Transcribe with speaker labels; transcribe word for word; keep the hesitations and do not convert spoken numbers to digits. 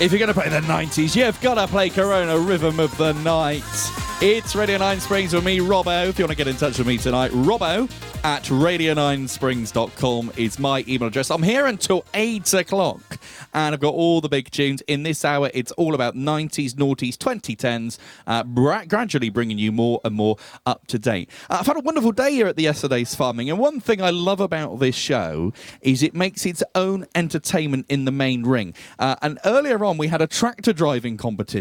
Speaker 1: If you're going to play the nineties, you've got to play Corona Rhythm of the Night. It's Radio nine Springs with me, Robbo. If you want to get in touch with me tonight, Robbo at radio nine springs dot com is my email address. I'm here until eight o'clock, and I've got all the big tunes. In this hour, it's all about nineties, noughties, twenty tens, uh, bra- gradually bringing you more and more up to date. Uh, I've had a wonderful day here at the Yesterday's Farming, and one thing I love about this show is it makes its own entertainment in the main ring. Uh, and earlier on, we had a tractor driving competition.